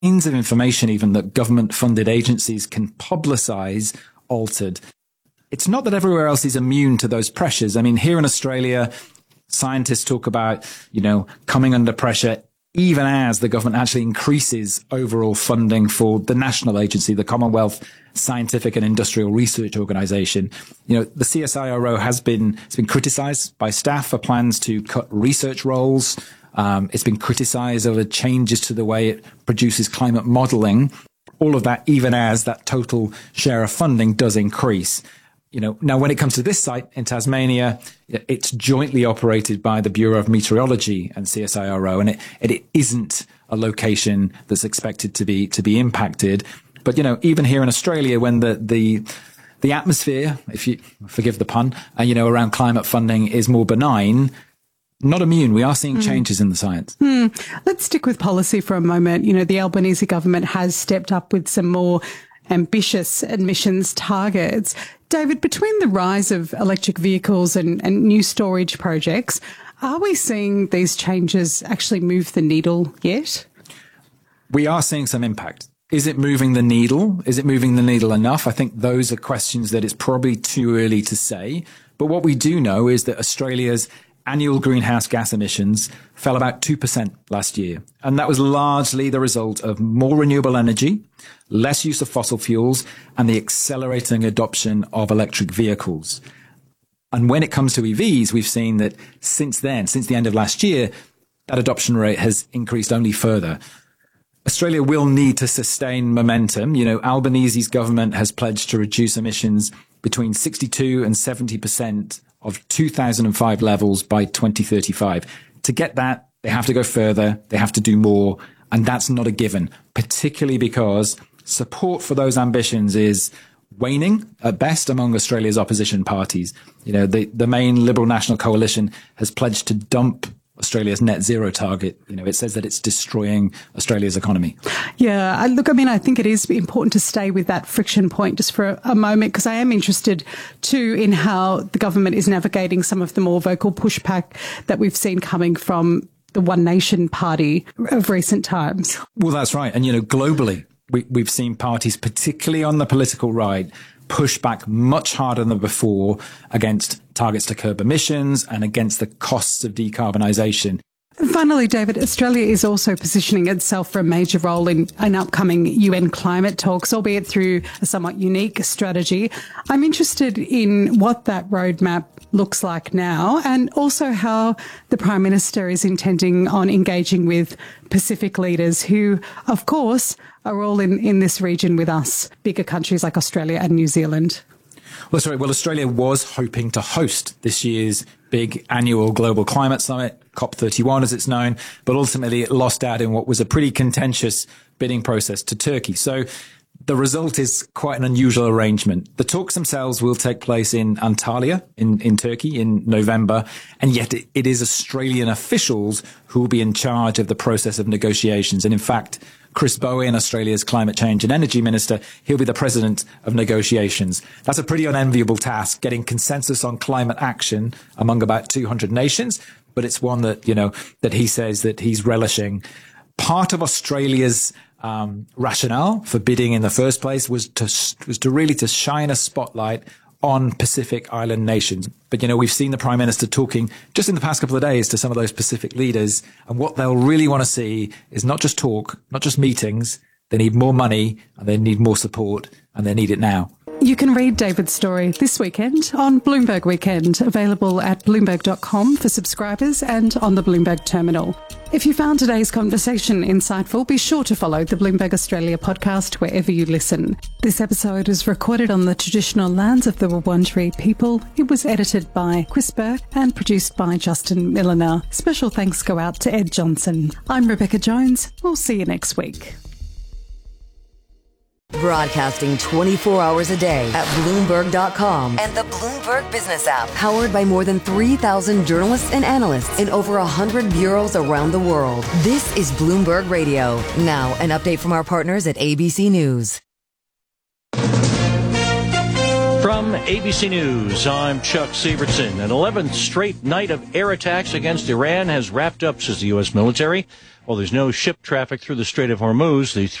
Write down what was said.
kinds of information even that government-funded agencies can publicise altered. It's not that everywhere else is immune to those pressures. I mean, here in Australia, scientists talk about, coming under pressure even as the government actually increases overall funding for the national agency, the Commonwealth Scientific and Industrial Research Organisation. The CSIRO has been criticised by staff for plans to cut research roles. It's been criticised over changes to the way it produces climate modelling. All of that, even as that total share of funding does increase. Now when it comes to this site in Tasmania, it's jointly operated by the Bureau of Meteorology and CSIRO, and it isn't a location that's expected to be impacted. But, even here in Australia, when the atmosphere, if you forgive the pun, around climate funding is more benign, not immune. We are seeing changes in the science. Let's stick with policy for a moment. The Albanese government has stepped up with some more ambitious emissions targets. David, between the rise of electric vehicles and new storage projects, are we seeing these changes actually move the needle yet? We are seeing some impact. Is it moving the needle? Is it moving the needle enough? I think those are questions that it's probably too early to say. But what we do know is that Australia's annual greenhouse gas emissions fell about 2% last year. And that was largely the result of more renewable energy, less use of fossil fuels, and the accelerating adoption of electric vehicles. And when it comes to EVs, we've seen that since the end of last year, that adoption rate has increased only further. Australia will need to sustain momentum. Albanese's government has pledged to reduce emissions between 62 and 70% of 2005 levels by 2035. To get that, they have to go further, they have to do more, and that's not a given, particularly because support for those ambitions is waning at best among Australia's opposition parties. The main Liberal National Coalition has pledged to dump Australia's net zero target. It says that it's destroying Australia's economy. Yeah, I think it is important to stay with that friction point just for a moment, because I am interested too in how the government is navigating some of the more vocal pushback that we've seen coming from the One Nation party of recent times. Well, that's right. And, globally, we've seen parties, particularly on the political right, push back much harder than before against targets to curb emissions and against the costs of decarbonisation. Finally, David, Australia is also positioning itself for a major role in upcoming UN climate talks, albeit through a somewhat unique strategy. I'm interested in what that roadmap looks like now, and also how the Prime Minister is intending on engaging with Pacific leaders who, of course, are all in this region with us, bigger countries like Australia and New Zealand. Well, Australia was hoping to host this year's big annual global climate summit, COP31 as it's known, but ultimately it lost out in what was a pretty contentious bidding process to Turkey. So the result is quite an unusual arrangement. The talks themselves will take place in Antalya in Turkey in November, and yet it is Australian officials who will be in charge of the process of negotiations. And in fact, Chris Bowen, Australia's climate change and energy minister, he'll be the president of negotiations. That's a pretty unenviable task, getting consensus on climate action among about 200 nations, but it's one that, that he says that he's relishing. Part of Australia's rationale for bidding in the first place was to really shine a spotlight on Pacific Island nations. But, we've seen the Prime Minister talking just in the past couple of days to some of those Pacific leaders. And what they'll really want to see is not just talk, not just meetings. They need more money and they need more support, and they need it now. You can read David's story this weekend on Bloomberg Weekend, available at bloomberg.com for subscribers and on the Bloomberg terminal. If you found today's conversation insightful, be sure to follow the Bloomberg Australia podcast wherever you listen. This episode is recorded on the traditional lands of the Wurundjeri people. It was edited by Chris Burke and produced by Justin Milliner. Special thanks go out to Ed Johnson. I'm Rebecca Jones. We'll see you next week. Broadcasting 24 hours a day at Bloomberg.com and the Bloomberg Business app. Powered by more than 3,000 journalists and analysts in over 100 bureaus around the world. This is Bloomberg Radio. Now, an update from our partners at ABC News. From ABC News, I'm Chuck Sievertson. An 11th straight night of air attacks against Iran has wrapped up, says the U.S. military. While there's no ship traffic through the Strait of Hormuz, the